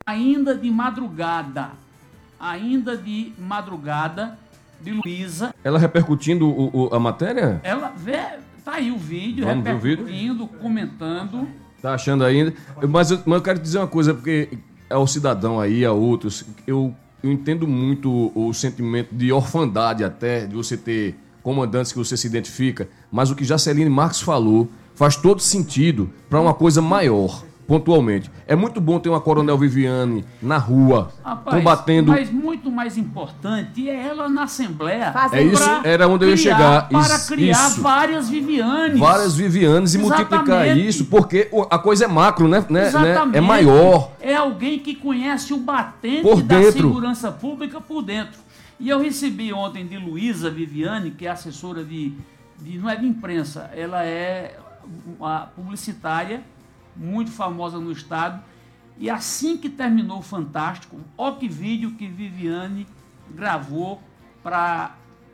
ainda de madrugada, de Luísa. Ela repercutindo a matéria? Ela tá aí o vídeo, Vamos ver o vídeo? repercutindo, comentando. Tá achando ainda? Mas eu quero dizer uma coisa, porque ao cidadão aí, a outros, eu entendo muito o sentimento de orfandade até, de você ter comandantes que você se identifica, mas o que Jaceline Marques falou faz todo sentido para uma coisa maior, pontualmente. É muito bom ter uma Coronel Viviane na rua, Rapaz, combatendo... mas muito mais importante é ela na Assembleia. É isso, era onde eu ia chegar. Para criar isso. várias Vivianes. Várias Vivianes e multiplicar isso, porque a coisa é macro, né? Exatamente. É maior. É alguém que conhece o batente Por da dentro. segurança pública por dentro. E eu recebi ontem de Luísa Viviane, que é assessora não é de imprensa, ela é uma publicitária muito famosa no estado. E assim que terminou o Fantástico, ó que vídeo que Viviane gravou para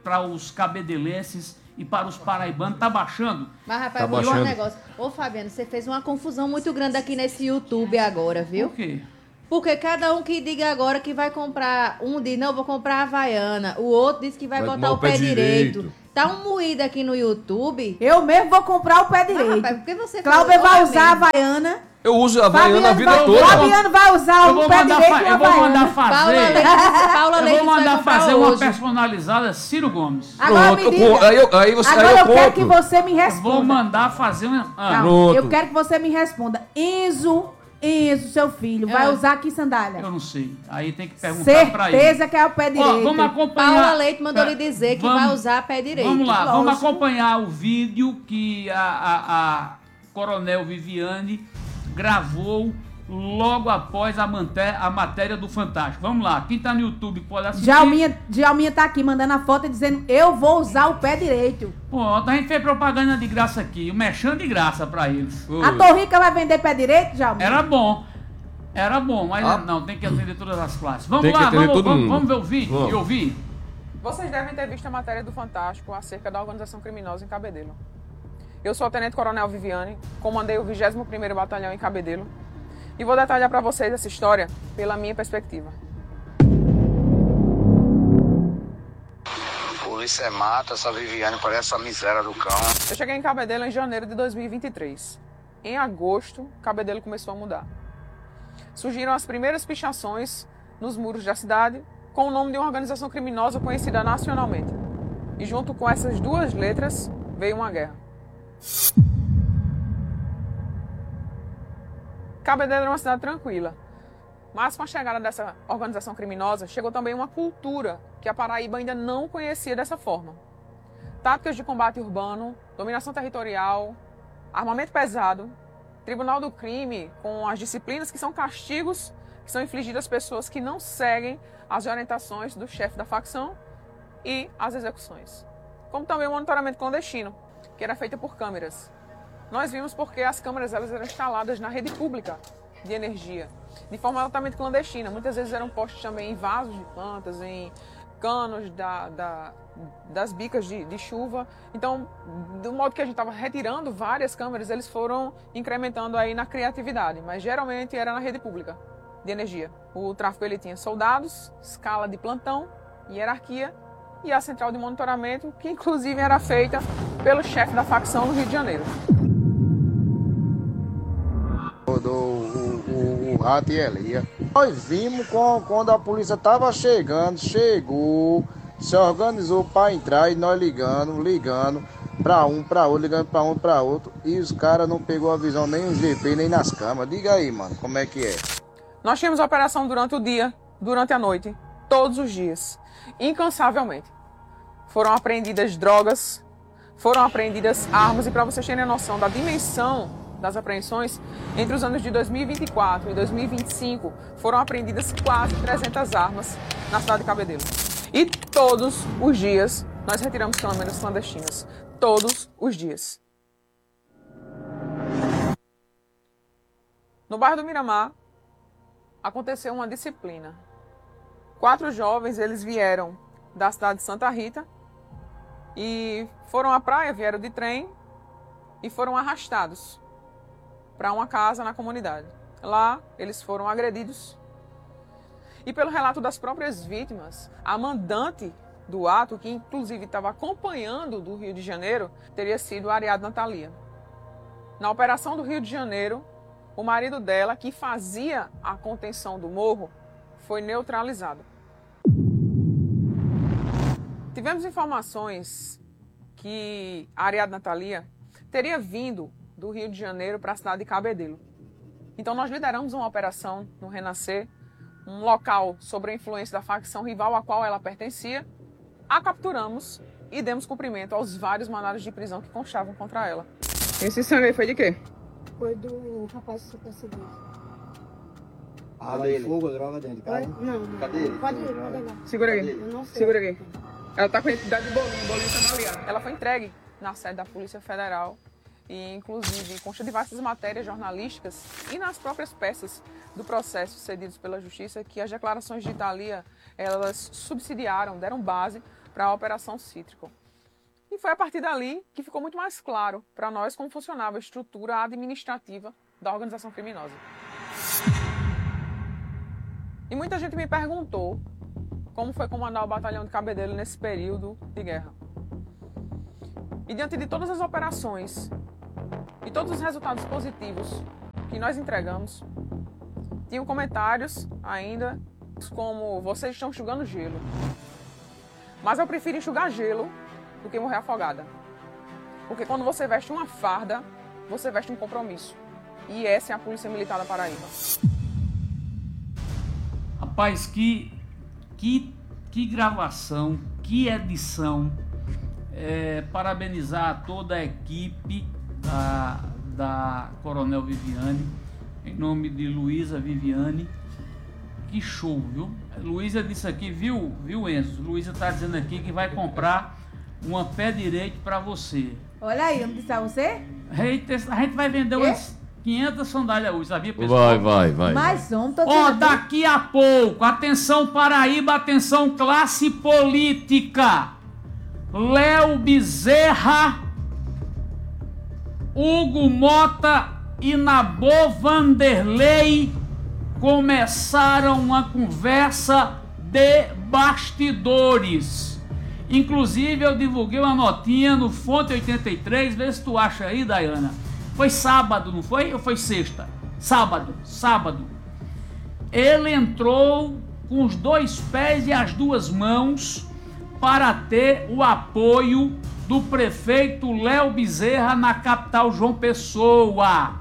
os cabedelenses e para os paraibanos. Tá baixando? Mas, rapaz, vou falar um negócio. Ô, Fabiano, você fez uma confusão muito grande aqui nesse YouTube agora, viu? Por quê? Porque cada um que diga agora que vai comprar, um diz, não, vou comprar a Havaiana, o outro diz que vai botar o pé direito. Tá um moído aqui no YouTube. Eu mesmo vou comprar o pé direito. Rapaz, por que você Cláudia vai usar a Havaiana. Eu uso a Havaiana a vida toda. Fabiano vai usar o pé direito e a Eu vou mandar Havaiana. fazer. Paula Eu Leite vou mandar vai comprar fazer uma hoje. personalizada Ciro Gomes. Agora me diga. Aí eu quero compro. que você me responda. Vou mandar fazer uma... Não, eu quero que você me responda. Enzo, seu filho, vai usar que sandália? Eu não sei. Aí tem que perguntar pra ele. Certeza que é o pé direito. Ó, vamos acompanhar. Paula Leite mandou lhe dizer que vai usar pé direito. Vamos lá, Lógico. vamos acompanhar o vídeo que a Coronel Viviane gravou logo após a matéria do Fantástico. Vamos lá, quem tá no YouTube pode assistir. Djalminha tá aqui mandando a foto e dizendo, eu vou usar o pé direito. Pronto, a gente fez propaganda de graça aqui, o mexão de graça pra eles. A Torrica vai vender pé direito, Djalminha? Era bom, mas não, tem que atender todas as classes. Vamos Tem que lá, atender todo vamos mundo. ver o vídeo e ouvir. Vocês devem ter visto a matéria do Fantástico acerca da organização criminosa em Cabedelo. Eu sou a Tenente Coronel Viviane, comandei o 21º Batalhão em Cabedelo e vou detalhar para vocês essa história pela minha perspectiva. Polícia mata, essa Viviane parece a miséria do cão. Eu cheguei em Cabedelo em janeiro de 2023. Em agosto, Cabedelo começou a mudar. Surgiram as primeiras pichações nos muros da cidade com o nome de uma organização criminosa conhecida nacionalmente. E junto com essas duas letras veio uma guerra. Cabedelo era uma cidade tranquila, mas com a chegada dessa organização criminosa chegou também uma cultura que a Paraíba ainda não conhecia dessa forma. Táticas de combate urbano, dominação territorial, armamento pesado, tribunal do crime com as disciplinas que são castigos que são infligidos às pessoas que não seguem as orientações do chefe da facção e as execuções. Como também o monitoramento clandestino, que era feito por câmeras. Nós vimos porque as câmeras elas eram instaladas na rede pública de energia, de forma altamente clandestina. Muitas vezes eram postos também em vasos de plantas, em canos das bicas de chuva. Então, do modo que a gente estava retirando várias câmeras, eles foram incrementando aí na criatividade, mas geralmente era na rede pública de energia. O tráfico ele tinha soldados, escala de plantão, hierarquia e a central de monitoramento, que inclusive era feita pelo chefe da facção no Rio de Janeiro. O Rato e Elia. Nós vimos quando a polícia estava chegou, se organizou para entrar e nós ligando para um, para outro, ligando para um, para outro, e os caras não pegou a visão nem no GP, nem nas câmeras. Diga aí, mano, como é que é? Nós tínhamos operação durante o dia, durante a noite, todos os dias, incansavelmente. Foram apreendidas drogas, foram apreendidas armas, e para vocês terem a noção da dimensão das apreensões, entre os anos de 2024 e 2025, foram apreendidas quase 300 armas na cidade de Cabedelo. E todos os dias nós retiramos câmeras clandestinas. Todos os dias. No bairro do Miramar, aconteceu uma disciplina. 4 jovens, eles vieram da cidade de Santa Rita e foram à praia, vieram de trem e foram arrastados para uma casa na comunidade. Lá, eles foram agredidos E pelo relato das próprias vítimas, a mandante do ato, que inclusive estava acompanhando do Rio de Janeiro, teria sido a Ariadna Thalia. Na operação do Rio de Janeiro, o marido dela, que fazia a contenção do morro, foi neutralizado. Tivemos informações que a Ariadna Thalia teria vindo do Rio de Janeiro para a cidade de Cabedelo. Então nós lideramos uma operação no Renascer, um local sob a influência da facção rival a qual ela pertencia, a capturamos e demos cumprimento aos vários mandados de prisão que constavam contra ela. Esse sangue aí foi de quê? Foi do rapaz que se perseguiu. Arma de fogo, droga dentro de casa? Não. Cadê ele? Pode ir lá. Segura aqui. Eu não sei. Segura aqui. Ela tá com a entidade de bolinho, tá baleado. Ela foi entregue na sede da Polícia Federal e, inclusive, consta de diversas matérias jornalísticas e nas próprias peças do processo cedidos pela Justiça que as declarações de Thalia, elas subsidiaram, deram base para a Operação Cítrico. E foi a partir dali que ficou muito mais claro para nós como funcionava a estrutura administrativa da organização criminosa. E muita gente me perguntou como foi comandar o batalhão de Cabedelo nesse período de guerra. E diante de todas as operações e todos os resultados positivos que nós entregamos, tinham comentários ainda como: vocês estão enxugando gelo. Mas eu prefiro enxugar gelo do que morrer afogada. Porque quando você veste uma farda, você veste um compromisso. E essa é a Polícia Militar da Paraíba. Rapaz, que gravação, que edição. Parabenizar toda a equipe da Coronel Viviane, em nome de Luísa Viviane. Que show, viu? Luísa disse aqui, viu Enzo? Luísa tá dizendo aqui que vai comprar uma pé direito para você. Olha aí, eu não disse a você? A gente vai vender umas 500 sandálias hoje, sabia, pessoal? Vai. Mais um, tô Ó, dizendo. daqui a pouco, atenção Paraíba, atenção classe política. Léo Bezerra, Hugo Mota e Nabô Vanderlei começaram uma conversa de bastidores. Inclusive eu divulguei uma notinha no Fonte 83, vê se tu acha aí, Dayana. Foi sábado, não foi? Ou foi sexta? Sábado. Ele entrou com os 2 pés e as 2 mãos para ter o apoio do prefeito Léo Bezerra na capital João Pessoa.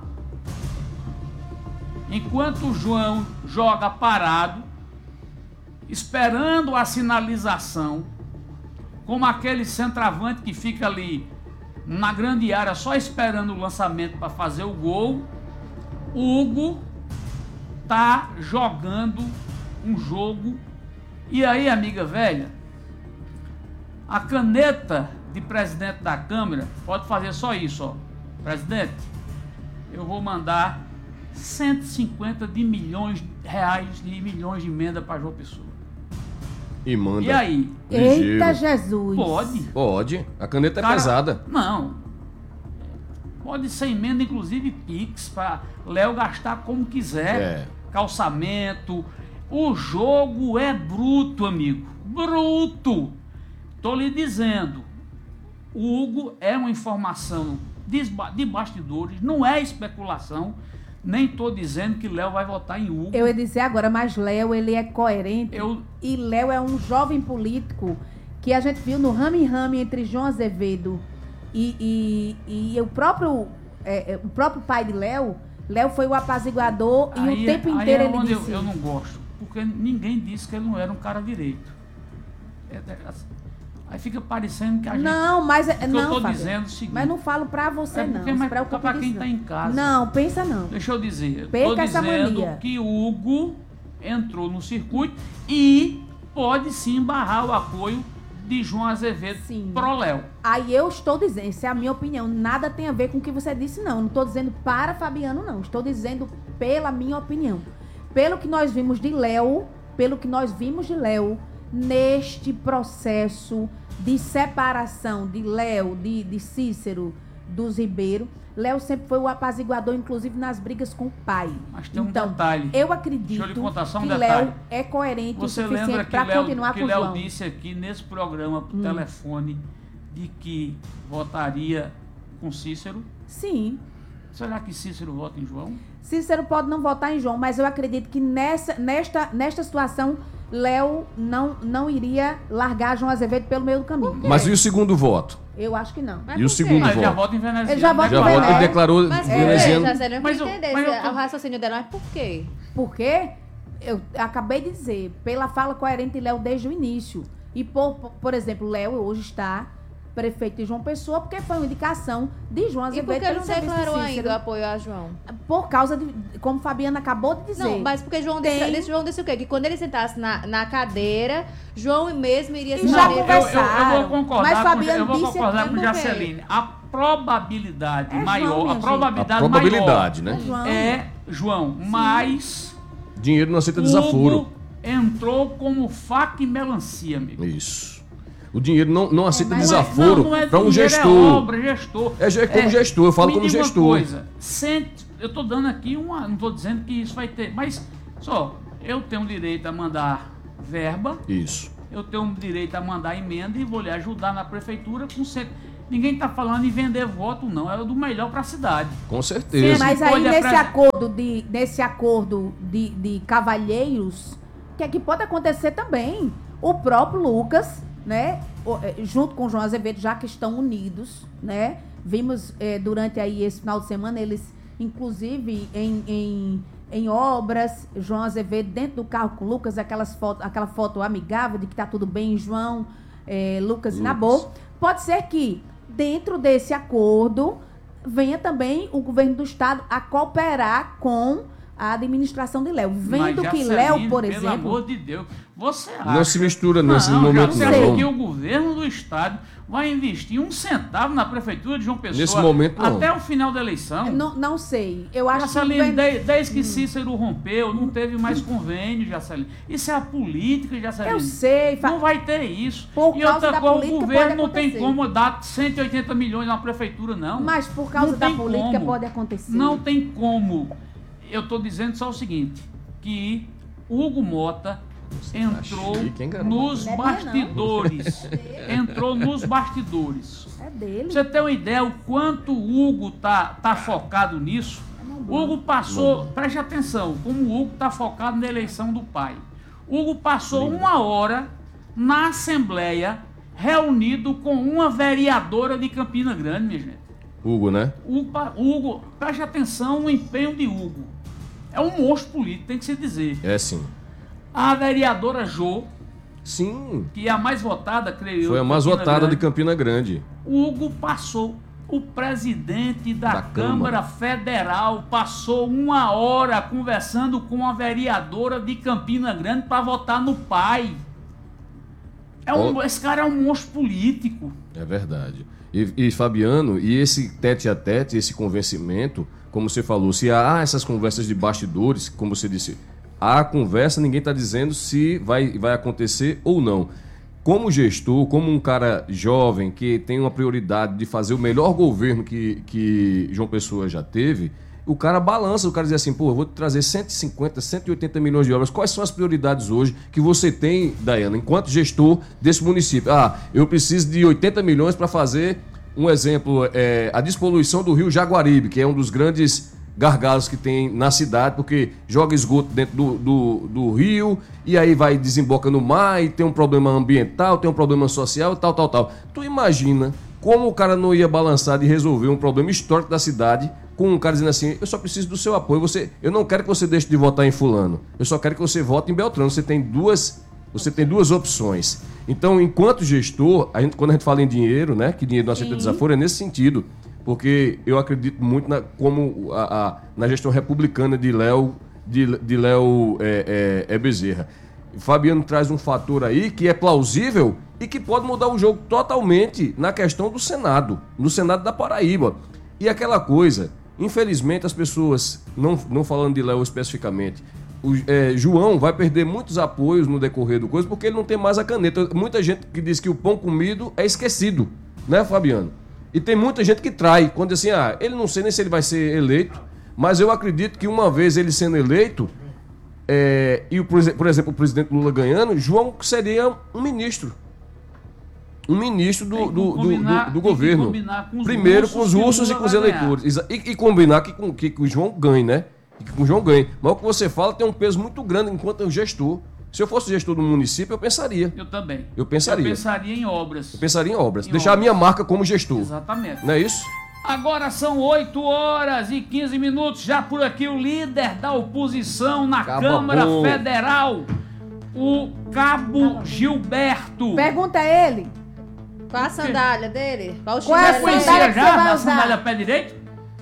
Enquanto o João joga parado, esperando a sinalização, como aquele centroavante que fica ali na grande área só esperando o lançamento para fazer o gol, o Hugo tá jogando um jogo. E aí, amiga velha, a caneta de presidente da Câmara pode fazer só isso, ó. Presidente, eu vou mandar 150 de milhões reais de milhões de emenda para João Pessoa. E manda. E aí? Eita Jesus. Pode. A caneta é pesada. Não. Pode ser emenda, inclusive Pix, para Léo gastar como quiser. Calçamento. O jogo é bruto, amigo. Bruto. Tô lhe dizendo. O Hugo é uma informação de bastidores, não é especulação. Nem estou dizendo que Léo vai votar em Hugo. Eu ia dizer agora, mas Léo, ele é coerente. E Léo é um jovem político que a gente viu no rame-rame entre João Azevedo e o próprio pai de Léo. Léo foi o apaziguador e o tempo inteiro ele disse... Eu não gosto, porque ninguém disse que ele não era um cara direito. Aí fica parecendo que a gente... Não, mas... Não, eu estou dizendo o seguinte... Mas não falo pra você, não. Se preocupe para quem está em casa. Não, pensa não. Deixa eu dizer. Perca Estou dizendo que o Hugo entrou no circuito e pode sim barrar o apoio de João Azevedo pro Léo. Aí eu estou dizendo, essa é a minha opinião. Nada tem a ver com o que você disse, não. Não estou dizendo para Fabiano, não. Estou dizendo pela minha opinião. Pelo que nós vimos de Léo, neste processo de separação de Léo, de Cícero, dos Ribeiro. Léo sempre foi o apaziguador, inclusive nas brigas com o pai. Mas tem um então, detalhe. Eu acredito Deixa eu lhe contar só um que detalhe. Léo é coerente Você o suficiente lembra para continuar que com o Léo João. disse aqui nesse programa por telefone de que votaria com Cícero? Sim. Será que Cícero vota em João? Cícero pode não votar em João, mas eu acredito que nesta situação, Léo não iria largar João Azevedo pelo meio do caminho. Mas e o segundo voto? Eu acho que não. E o segundo Ele já voto? vota em veneziano. Ele já vota Já em vota, ele declarou Mas por veneziano. quê, Jacélio? Eu não Mas entender mas eu tô- o raciocínio dela, mas por quê? Porque eu acabei de dizer, pela fala coerente de Léo desde o início. E, por exemplo, Léo hoje está prefeito de João Pessoa porque foi uma indicação de João E Azevedo. por que ele pelo não serviço de declarou Cícero. ainda o apoio a João? Por causa de, como Fabiana acabou de dizer. Não, mas porque João disse o quê? Que quando ele sentasse na cadeira, João mesmo iria E se já manter- conversaram. Eu vou concordar Mas com, Fabiano eu vou disse concordar aqui com no Jaceline. A probabilidade É maior, João, minha a probabilidade, A probabilidade, maior né? João. é João, mas Dinheiro não aceita desaforo. Hugo entrou como faca e melancia, amigo. Isso. O dinheiro não aceita mas- desaforo Não é para um dinheiro, gestor. É obra, gestor. É como gestor, eu falo me como diga uma gestor. Coisa, eu estou dando aqui não estou dizendo que isso vai ter, mas só, eu tenho direito a mandar verba, Isso. eu tenho direito a mandar emenda e vou lhe ajudar na prefeitura com Ninguém está falando em vender voto, não. É o do melhor para a cidade. Com certeza. Mas aí pode nesse acordo de cavalheiros, o que é que pode acontecer também? O próprio Lucas, né, junto com o João Azevedo, já que estão unidos, né? Vimos durante aí esse final de semana eles, inclusive, em obras, João Azevedo dentro do carro com o Lucas, aquela foto amigável de que tá tudo bem, João, Lucas e Nabor. Pode ser que dentro desse acordo venha também o governo do estado a cooperar com a administração de Léo. Vendo que Léo, por exemplo... Pelo amor de Deus, você acha... Não se mistura nesse momento, você acha não. que o governo do estado vai investir um centavo na prefeitura de João Pessoa Nesse momento, não. até o final da eleição? Não sei. Eu acho Jaceline, que... desde que Cícero rompeu, não teve mais convênio, Jaceline. Isso é a política, Jaceline. Eu sei. Não vai ter isso. Por E causa outra da coisa, política o governo pode não tem acontecer. como dar 180 milhões na prefeitura, não. Mas por causa Não da tem política como. pode acontecer. Não tem como. Eu estou dizendo só o seguinte, que Hugo Mota entrou chique, hein, garoto? nos Não é minha, não. bastidores. Entrou nos bastidores. É dele. Pra você ter uma ideia o quanto o Hugo tá focado nisso. O Hugo passou, preste atenção, como o Hugo tá focado na eleição do pai. O Hugo passou uma hora na Assembleia reunido com uma vereadora de Campina Grande, minha gente. Hugo, né? Hugo, preste atenção no empenho de Hugo. É um monstro político, tem que se dizer. É sim. A vereadora Jô, Sim. que é a mais votada, creio eu. Foi a mais Campina votada Grande. de Campina Grande. O Hugo passou. O presidente da Câmara Federal passou uma hora conversando com a vereadora de Campina Grande para votar no pai. Esse cara é um monstro político. É verdade. E Fabiano, e esse tete-a-tete, esse convencimento, como você falou, se há essas conversas de bastidores, como você disse, há conversa, ninguém está dizendo se vai acontecer ou não. Como gestor, como um cara jovem que tem uma prioridade de fazer o melhor governo que João Pessoa já teve, o cara balança, o cara diz assim, pô, eu vou te trazer 150, 180 milhões de obras. Quais são as prioridades hoje que você tem, Daiana, enquanto gestor desse município? Eu preciso de 80 milhões para fazer, um exemplo, a despoluição do rio Jaguaribe, que é um dos grandes gargalos que tem na cidade, porque joga esgoto dentro do rio e aí vai desemboca no mar e tem um problema ambiental, tem um problema social, tal. Tu imagina como o cara não ia balançar de resolver um problema histórico da cidade com um cara dizendo assim, eu só preciso do seu apoio, eu não quero que você deixe de votar em fulano, eu só quero que você vote em Beltrano, você tem duas opções. Então, enquanto gestor, quando a gente fala em dinheiro, né, que dinheiro não aceita desaforo, é nesse sentido. Porque eu acredito muito na gestão republicana de Léo Bezerra. Fabiano traz um fator aí que é plausível e que pode mudar o jogo totalmente na questão do Senado, no Senado da Paraíba. E aquela coisa, infelizmente as pessoas, não falando de Léo especificamente, João vai perder muitos apoios no decorrer do coisa porque ele não tem mais a caneta. Muita gente que diz que o pão comido é esquecido, né, Fabiano? E tem muita gente que trai, quando assim, ele não sei nem se ele vai ser eleito, mas eu acredito que uma vez ele sendo eleito, e por exemplo o presidente Lula ganhando, João seria um ministro. Um ministro do governo. Primeiro com os russos e com os eleitores. E combinar que o João ganhe, né? Que o João ganhe. Mas o que você fala tem um peso muito grande enquanto gestor. Se eu fosse gestor do município, eu pensaria. Eu também. Eu pensaria em obras. Deixar a minha marca como gestor. Exatamente. Não é isso? Agora são 8h15. Já por aqui o líder da oposição na Câmara Federal, o Cabo Gilberto. Pergunta a ele. Qual a sandália dele? Qual o chinelo? Você conhecia já a sandália pé direito?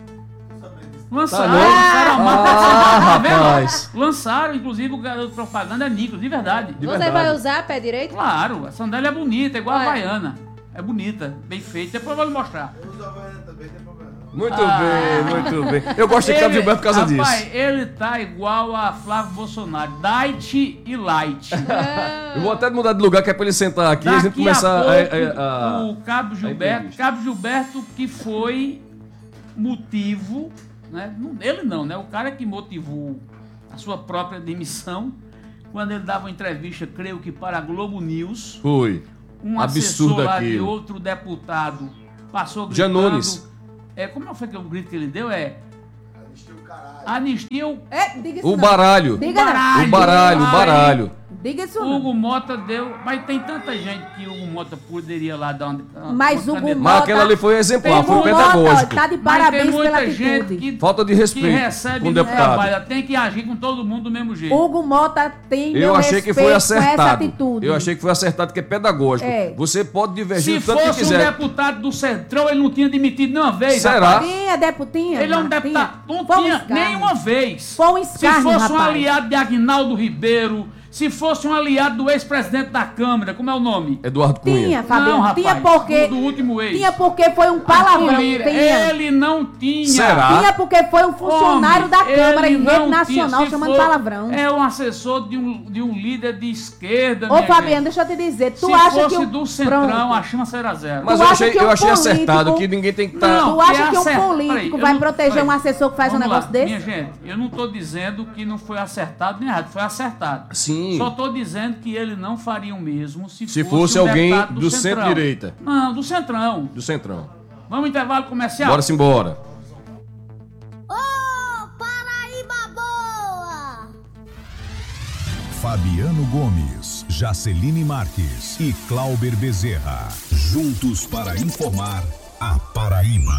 Lançaram a marca, rapaz. Lançaram, inclusive, o garoto propaganda é Nicolas, de verdade. Você vai usar pé direito? Claro, a sandália é bonita, igual a Havaiana. É bonita, bem feita. Depois eu vou lhe mostrar. Eu uso a Havaiana também, tem problema. Muito bem. Eu gosto de Cabo Gilberto por causa disso. Rapaz, ele tá igual a Flávio Bolsonaro. Diet e light. Eu vou até mudar de lugar, que é pra ele sentar aqui e a gente começar o Cabo Gilberto, que foi motivo... Né? Ele não, né? O cara que motivou a sua própria demissão, quando ele dava uma entrevista, creio que para a Globo News. Foi. Um absurdo assessor lá aquilo. de outro deputado passou gritando. Janones. Como foi que o grito que ele deu? Anistia o caralho. Diga isso o baralho. Diga o baralho. Diga isso Hugo Mota deu... Mas tem tanta gente que o Hugo Mota poderia lá dar uma... Mas Hugo Mota... Mas aquela ali foi exemplar, foi pedagógico. Tá de parabéns pela atitude. Falta de respeito que recebe com o deputado. Tem que agir com todo mundo do mesmo jeito. Hugo Mota tem Eu achei que foi acertado. Atitude. Eu achei que foi acertado, que é pedagógico. Você pode divergir o tanto que quiser. Se fosse um deputado do Centrão, ele não tinha demitido nenhuma vez. Será? Rapaz. Tinha. Ele é um deputado. Não tinha nenhuma vez. Foi um escárnio, Se fosse um aliado de Aguinaldo Ribeiro... Se fosse um aliado do ex-presidente da Câmara, como é o nome? Eduardo Cunha. Tinha, Fabiano. Não, rapaz, tinha porque... do último ex. Tinha porque foi um palavrão. Ele não tinha. Será? Tinha porque foi um funcionário da Câmara em rede nacional chamando palavrão. É um assessor de um líder de esquerda. Ô, Fabiano, deixa eu te dizer. Tu Se acha fosse que do Centrão, a chance era zero. Mas eu achei acertado que ninguém tem que estar... Tu acha que um político vai proteger um assessor que faz um negócio desse? Minha gente, eu não estou dizendo que não foi acertado nem errado. Foi acertado. Sim. Só estou dizendo que ele não faria o mesmo se fosse um alguém do centro-direita. Não, do Centrão. Do Centrão. Vamos ao intervalo comercial? Bora-se embora. Ô, Paraíba boa! Fabiano Gomes, Jaceline Marques e Clauber Bezerra. Juntos para informar a Paraíba.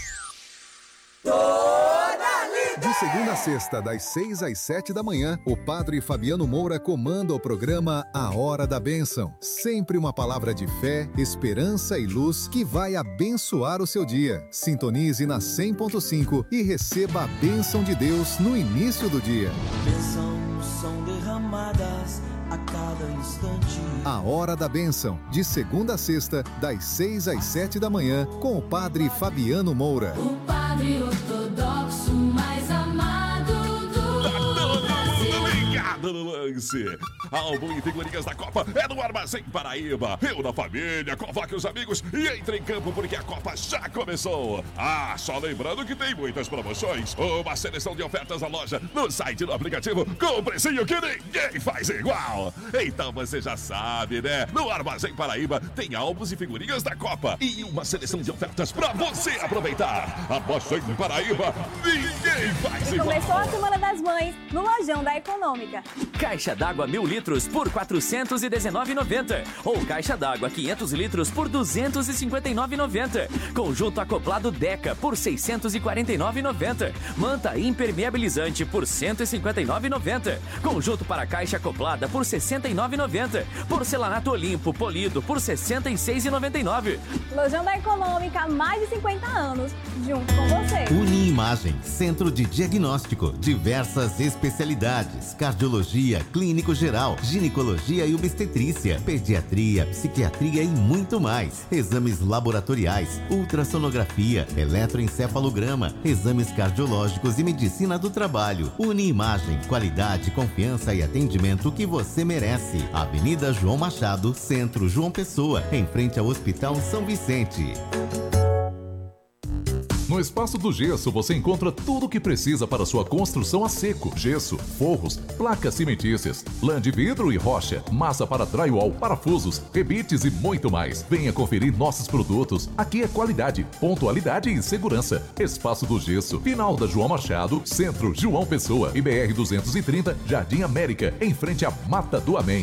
De segunda a sexta, das 6 às 7 da manhã, o padre Fabiano Moura comanda o programa A Hora da Bênção. Sempre uma palavra de fé, esperança e luz que vai abençoar o seu dia. Sintonize na 100.5 e receba a bênção de Deus no início do dia. Bênçãos são derramadas a cada instante. A Hora da Bênção, de segunda a sexta, das 6 às 7 da manhã, com o padre Fabiano Moura. O padre ortodoxo mais amado do Ligado no lance. Álbum e figurinhas da Copa é no Armazém Paraíba. Eu da família, convoque os amigos e entre em campo porque a Copa já começou. Só lembrando que tem muitas promoções. Uma seleção de ofertas na loja, no site do aplicativo, com um precinho que ninguém faz igual. Então você já sabe, né? No Armazém Paraíba tem álbuns e figurinhas da Copa e uma seleção de ofertas pra você aproveitar. Armazém Paraíba, ninguém faz igual. Começou a Semana das Mães no Lojão da Econômica. Caixa d'água 1000 litros por R$ 419,90. Ou caixa d'água 500 litros por R$ 259,90. Conjunto acoplado Deca por R$ 649,90. Manta impermeabilizante por R$ 159,90. Conjunto para caixa acoplada por R$ 69,90. Porcelanato Olimpo polido por R$ 66,99. Lojão da Econômica há mais de 50 anos. Junto com você. Uniimagem, Centro de Diagnóstico. Diversas especialidades. Cardiologia, clínico geral, ginecologia e obstetrícia, pediatria, psiquiatria e muito mais. Exames laboratoriais, ultrassonografia, eletroencefalograma, exames cardiológicos e medicina do trabalho. Uniimagem, qualidade, confiança e atendimento que você merece. Avenida João Machado, Centro João Pessoa, em frente ao Hospital São Vicente. No Espaço do Gesso você encontra tudo o que precisa para sua construção a seco: gesso, forros, placas cimentícias, lã de vidro e rocha, massa para drywall, parafusos, rebites e muito mais. Venha conferir nossos produtos. Aqui é qualidade, pontualidade e segurança. Espaço do Gesso, final da João Machado, Centro João Pessoa e BR 230, Jardim América, em frente à Mata do Amém.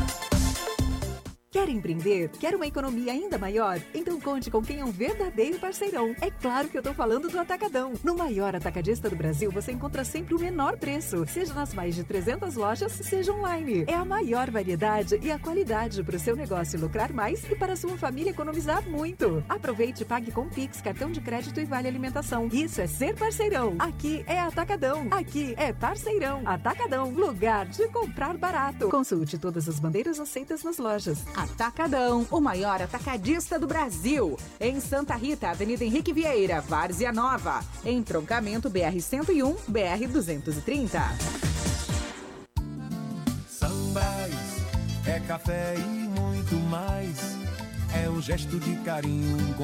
Quer empreender? Quer uma economia ainda maior? Então conte com quem é um verdadeiro parceirão. É claro que eu tô falando do Atacadão. No maior atacadista do Brasil, você encontra sempre o menor preço, seja nas mais de 300 lojas, seja online. É a maior variedade e a qualidade para o seu negócio lucrar mais e para a sua família economizar muito. Aproveite e pague com Pix, cartão de crédito e vale alimentação. Isso é ser parceirão. Aqui é Atacadão. Aqui é parceirão. Atacadão, lugar de comprar barato. Consulte todas as bandeiras aceitas nas lojas. Atacadão, o maior atacadista do Brasil. Em Santa Rita, Avenida Henrique Vieira, Várzea Nova. Entroncamento BR-101, BR-230. Sambais, é café e muito mais. É um gesto de carinho com